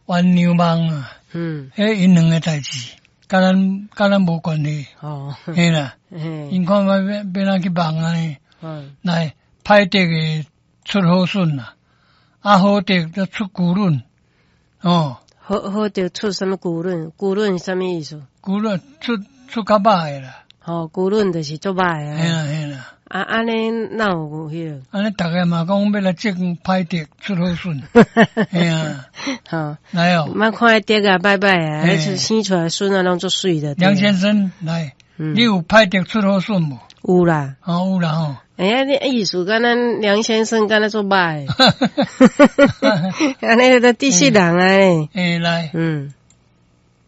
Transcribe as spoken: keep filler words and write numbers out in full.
玩牛虻啊， 嗯， 迄因两个代志，甲咱甲咱无关系。 哦， 嘿啦， 嘿， 因看要要要咱去望安尼， 嗯， 来歹得诶出好笋啦，啊好得则出骨论，哦， 好好着出什么骨论？骨论是什么意思？ 骨论出出较歹诶啦， 哦，骨论就是做歹嘿啊。 啦嘿啦， 啊，安尼哪有迄个？ 安尼逐个嘛讲要来种歹得出好笋，嘿啊， 好， 来哦， 莫看爹啊，拜拜啊， 嘿而且生出来孙啊，拢做水的。 梁先生来， 嗯你有歹得出好笋无？ 有啦。 哦有啦吼。 哎呀，你意思跟咱梁先生跟他做歹，安尼个第四人啊。 诶，来， 嗯。